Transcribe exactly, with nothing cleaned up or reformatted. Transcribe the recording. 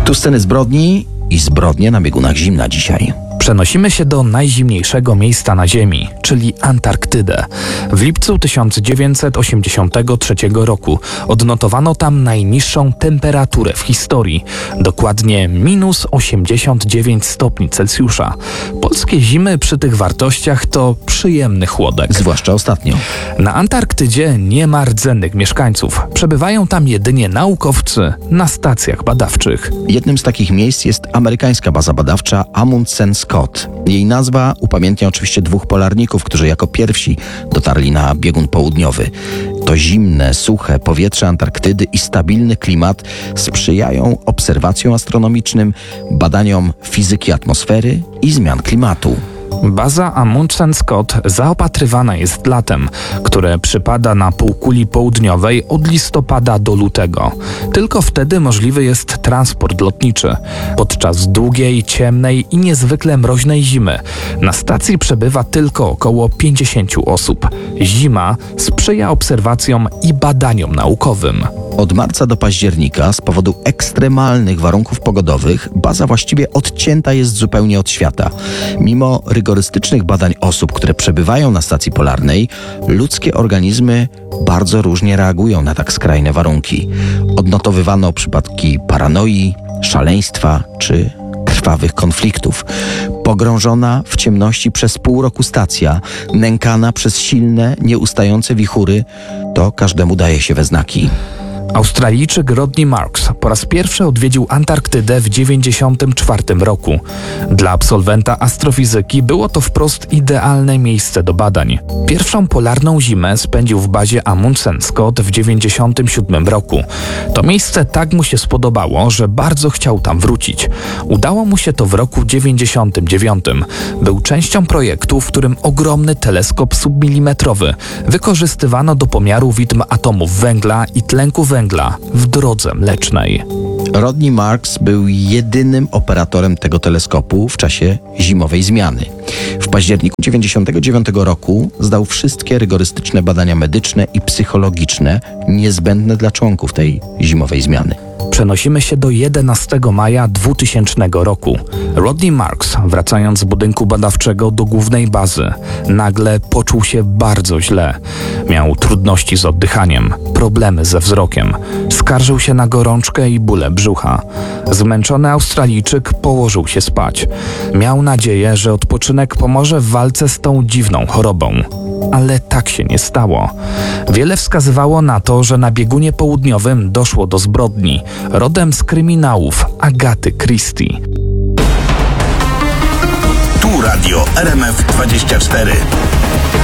Tu sceny zbrodni i zbrodnie na biegunach zimna dzisiaj. Przenosimy się do najzimniejszego miejsca na Ziemi, czyli Antarktydę. W lipcu tysiąc dziewięćset osiemdziesiątego trzeciego roku odnotowano tam najniższą temperaturę w historii, dokładnie minus osiemdziesiąt dziewięć stopni Celsjusza. Polskie zimy przy tych wartościach to przyjemny chłodek. Zwłaszcza ostatnio. Na Antarktydzie nie ma rdzennych mieszkańców. Przebywają tam jedynie naukowcy na stacjach badawczych. Jednym z takich miejsc jest amerykańska baza badawcza Amundsen Scott. Jej nazwa upamiętnia oczywiście dwóch polarników, którzy jako pierwsi dotarli na biegun południowy. To zimne, suche powietrze Antarktydy i stabilny klimat sprzyjają obserwacjom astronomicznym, badaniom fizyki atmosfery i zmian klimatu. Baza Amundsen Scott zaopatrywana jest latem, które przypada na półkuli południowej od listopada do lutego. Tylko wtedy możliwy jest transport lotniczy. Podczas długiej, ciemnej i niezwykle mroźnej zimy na stacji przebywa tylko około pięćdziesięciu osób. Zima sprzyja obserwacjom i badaniom naukowym. Od marca do października z powodu ekstremalnych warunków pogodowych baza właściwie odcięta jest zupełnie od świata. Mimo rygorystycznych badań osób, które przebywają na stacji polarnej, ludzkie organizmy bardzo różnie reagują na tak skrajne warunki. Odnotowywano przypadki paranoi, szaleństwa czy krwawych konfliktów. Pogrążona w ciemności przez pół roku stacja, nękana przez silne, nieustające wichury, to każdemu daje się we znaki. Australijczyk Rodney Marks po raz pierwszy odwiedził Antarktydę w dziewięćdziesiątym czwartym roku. Dla absolwenta astrofizyki było to wprost idealne miejsce do badań. Pierwszą polarną zimę spędził w bazie Amundsen Scott w dziewięćdziesiątym siódmym roku. To miejsce tak mu się spodobało, że bardzo chciał tam wrócić. Udało mu się to w roku dziewięćdziesiątym dziewiątym. Był częścią projektu, w którym ogromny teleskop submilimetrowy wykorzystywano do pomiaru widm atomów węgla i tlenku węgla w drodze mlecznej. Rodney Marks był jedynym operatorem tego teleskopu w czasie zimowej zmiany. W październiku dziewięćdziesiątego dziewiątego roku zdał wszystkie rygorystyczne badania medyczne i psychologiczne niezbędne dla członków tej zimowej zmiany. Przenosimy się do jedenastego maja dwutysięcznego roku. Rodney Marks, wracając z budynku badawczego do głównej bazy, nagle poczuł się bardzo źle. Miał trudności z oddychaniem, problemy ze wzrokiem. Skarżył się na gorączkę i bóle brzucha. Zmęczony Australijczyk położył się spać. Miał nadzieję, że odpoczynek pomoże w walce z tą dziwną chorobą. Ale tak się nie stało. Wiele wskazywało na to, że na biegunie południowym doszło do zbrodni, rodem z kryminałów Agaty Christie. Tu radio R M F dwadzieścia cztery.